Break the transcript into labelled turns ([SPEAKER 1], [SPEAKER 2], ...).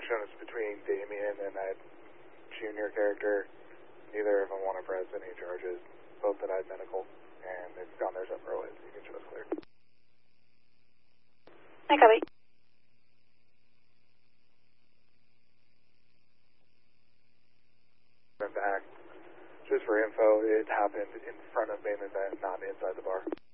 [SPEAKER 1] shown us between Damien and that junior character. Neither of them want to press any charges. Both denied medical, and they've gone there separately, so you can show us clear.
[SPEAKER 2] I copy.
[SPEAKER 1] Back. Just for info, it happened in front of main event, not inside the bar.